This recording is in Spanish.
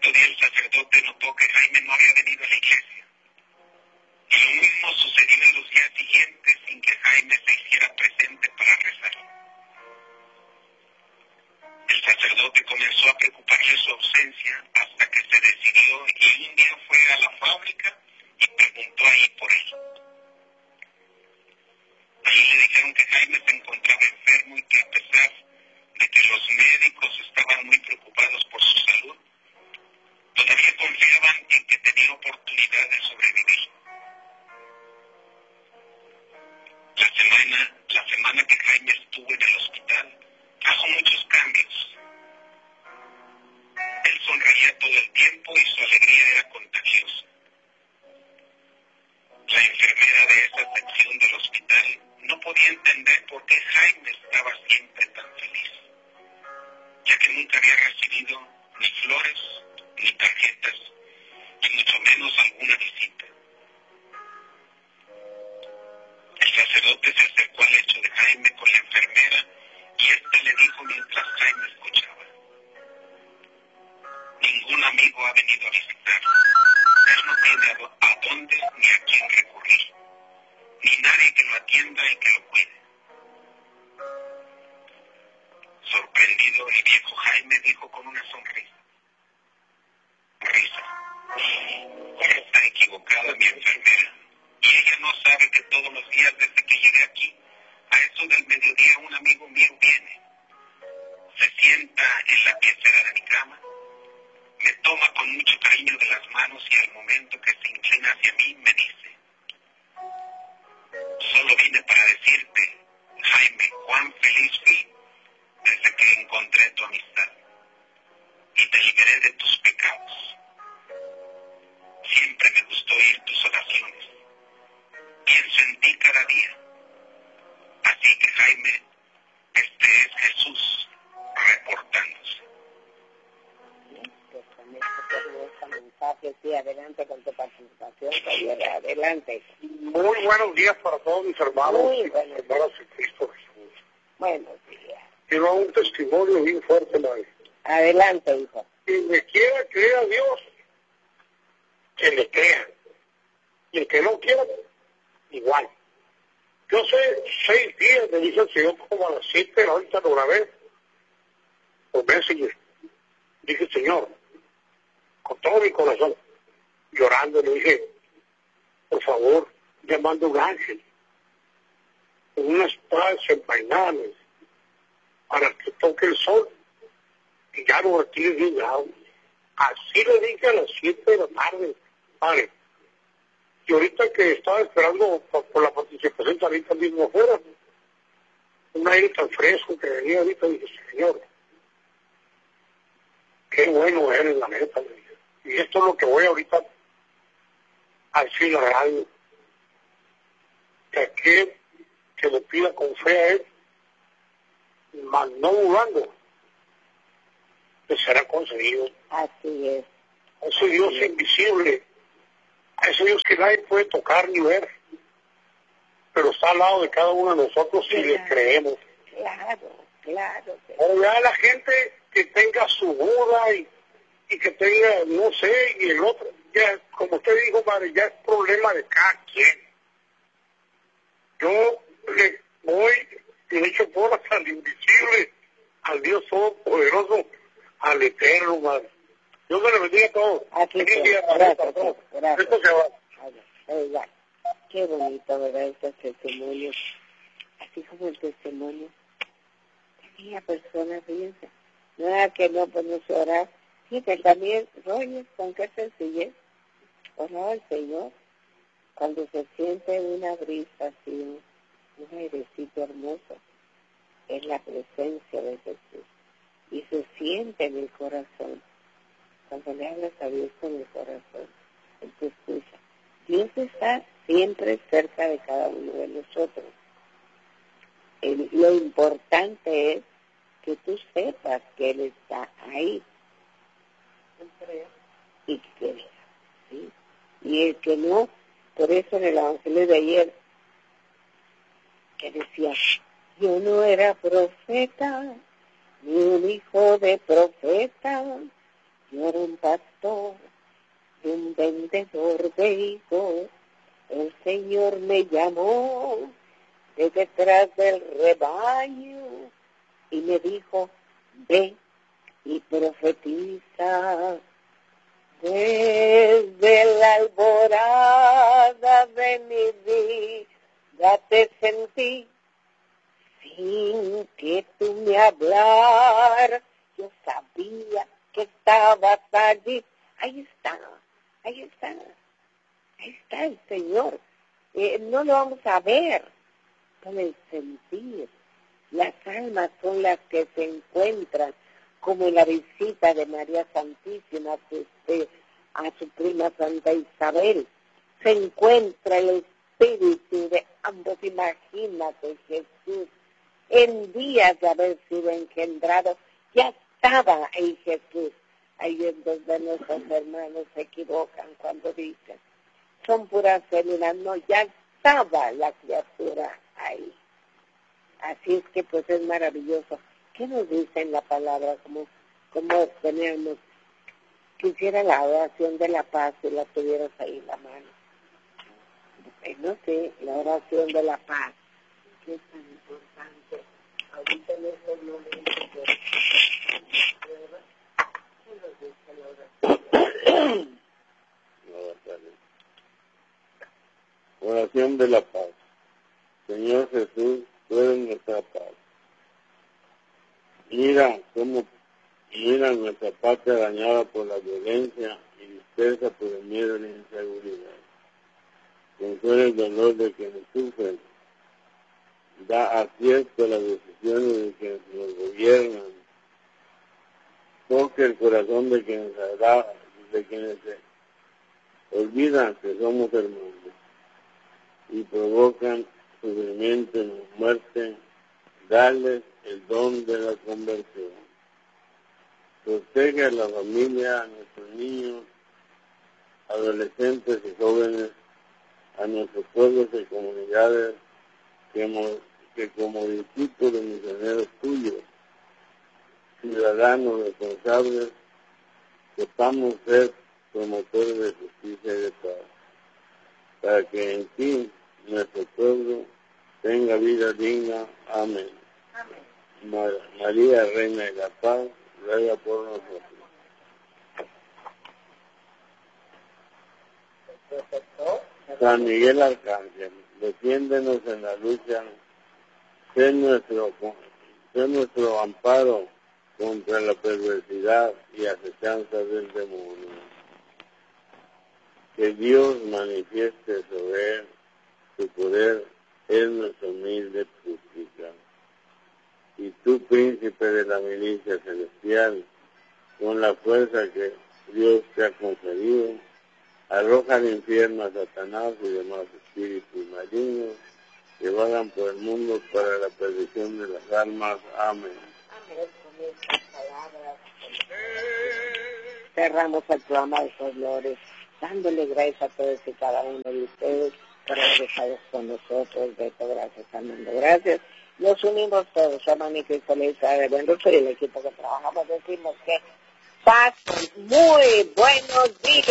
cierto día el sacerdote notó que Jaime no había venido a la iglesia. Y lo mismo sucedió en los días siguientes sin que Jaime se hiciera presente para rezar. El sacerdote comenzó a preocuparle su ausencia hasta que se decidió y un día fue a la fábrica y preguntó ahí por él. Allí le dijeron que Jaime se encontraba enfermo y que a pesar de que los médicos estaban muy preocupados por su salud, todavía confiaban en que tenía oportunidad de sobrevivir. La semana que Jaime estuvo en el hospital trajo muchos cambios. Él sonreía todo el tiempo y su alegría era contagiosa. La enfermera de esa sección del hospital no podía entender por qué Jaime estaba siempre tan feliz, ya que nunca había recibido ni flores, ni tarjetas, y mucho menos alguna visita. El sacerdote se acercó al lecho de Jaime con la enfermera y éste le dijo mientras Jaime escuchaba: ningún amigo ha venido a visitarlo. Él no tiene a dónde ni a quién recurrir, ni nadie que lo atienda y que lo cuide. Sorprendido, el viejo Jaime dijo con una sonrisa: está equivocada mi enfermera, y ella no sabe que todos los días desde que llegué aquí, a eso del mediodía un amigo mío viene, se sienta en la piecera de mi cama, me toma con mucho cariño de las manos y al momento que se inclina hacia mí me dice: solo vine para decirte, Jaime, cuán feliz fui desde que encontré tu amistad y te liberé de tus pecados. Siempre me gustó oír tus oraciones. Pienso en ti cada día. Así que Jaime, este es Jesús reportándose. Pues con este mensaje, sí, adelante con tu participación, Javier, adelante. Muy buenos días para todos mis hermanos Muy y buenos hermanas en Cristo Jesús. Buenos días. Quiero dar un testimonio bien fuerte, madre. Adelante, hijo. Quien me quiera creer a Dios, que le crea. Y el que no quiera, igual. Yo hace 6 días me dije al Señor como a las 7 ahorita lo grabé por Messenger. Dije: Señor, con todo mi corazón, llorando, le dije: por favor, llamando un ángel con una espada desenvainada para que toque el sol y ya lo retire de un lado. Así le dije a las 7 de la tarde, padre. Y ahorita que estaba esperando por la participación ahorita mismo afuera, un aire tan fresco que venía ahorita, dije: Señor, qué bueno eres, la neta. Y esto es lo que voy ahorita a decir en la radio. Que aquel que le pida con fe a él, mas no dudando, le será concedido. Así es. A ese Dios invisible, a ese Dios que nadie puede tocar ni ver, pero está al lado de cada uno de nosotros si le creemos. Claro. Pero ya la gente que tenga su Buda y que tenga, no sé, y el otro, ya, como usted dijo, madre, ya es problema de cada quien. Yo le voy, y le echo porras al invisible, al Dios Todopoderoso, al Eterno, madre. Dios me lo bendiga a todos. Feliz día, gracias. Esto se va. Oiga, qué bonito, ¿verdad? Este testimonio. Así como el testimonio. Aquella persona, fíjense. Nada que no podemos orar. Fíjate, también, Roger, con qué sencillez oraba al Señor cuando se siente una brisa así, un airecito hermoso. Es la presencia de Jesús. Y se siente en el corazón. Cuando le hablas a Dios con el corazón, Él te escucha. Dios está siempre cerca de cada uno de nosotros. Lo importante es que tú sepas que Él está ahí. Y que creas, ¿sí? Y el que no, por eso en el Evangelio de ayer, que decía: yo no era profeta, ni un hijo de profeta, Yo era un pastor, un vendedor de higos. El Señor me llamó de detrás del rebaño y me dijo, ve y profetiza. Desde la alborada de mi vida te sentí sin que tú me hablar. Yo sabía que estabas allí. Ahí está el Señor. No lo vamos a ver con el sentir. Las almas son las que se encuentran, como en la visita de María Santísima a su prima Santa Isabel. Se encuentra el espíritu de ambos. Imagínate, Jesús, en días de haber sido engendrado, ya estaba en Jesús. Ahí es donde nuestros hermanos se equivocan cuando dicen, son puras células. No, ya estaba la criatura ahí. Así es que pues es maravilloso. ¿Qué nos dice en la palabra? Como tenemos, quisiera la oración de la paz si la tuvieras ahí en la mano. No sé, la oración de la paz. ¿Qué es tan importante? Ahorita en estos momentos de prueba, ¿qué nos dice la oración? Oración de la paz. Señor Jesús, tú eres nuestra paz. Mira nuestra patria dañada por la violencia y dispersa por el miedo y la inseguridad. Consuela el dolor de quienes sufren. Da acierto a las decisiones de quienes nos gobiernan. Toque el corazón de quienes se olvidan que somos hermanos y provocan sufrimiento y muerte. Darles el don de la conversión. Protege a la familia, a nuestros niños, adolescentes y jóvenes, a nuestros pueblos y comunidades, que como discípulos misioneros tuyos, ciudadanos responsables, sepamos ser promotores de justicia y de paz, para que en ti nuestro pueblo tenga vida digna. Amén. María, Reina de la Paz, ruega por nosotros. San Miguel Arcángel, defiéndenos en la lucha, sé nuestro amparo contra la perversidad y acechanza del demonio. Que Dios manifieste sobre él su poder, es nuestra humilde súplica. Y tú, príncipe de la milicia celestial, con la fuerza que Dios te ha concedido, arroja al infierno a Satanás y demás espíritus malignos que vagan por el mundo para la perdición de las almas. Amén. Amén. Con estas palabras cerramos el programa de Dolores, dándole gracias a todos y cada uno de ustedes por haber estado con nosotros. Beto, gracias, Armando, gracias. Nos unimos todos, hermano y Cristo le dice de buen y el equipo que trabajamos, decimos que pasen muy buenos días.